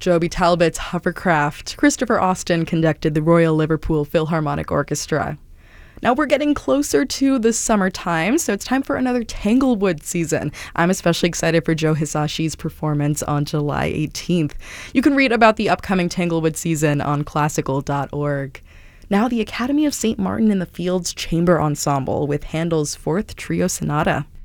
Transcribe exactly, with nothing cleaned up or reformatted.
Joby Talbot's Hovercraft. Christopher Austin conducted the Royal Liverpool Philharmonic Orchestra. Now we're getting closer to the summertime, so it's time for another Tanglewood season. I'm especially excited for Joe Hisashi's performance on July eighteenth. You can read about the upcoming Tanglewood season on classical dot org. Now the Academy of Saint Martin in the Fields Chamber Ensemble with Handel's Fourth Trio Sonata.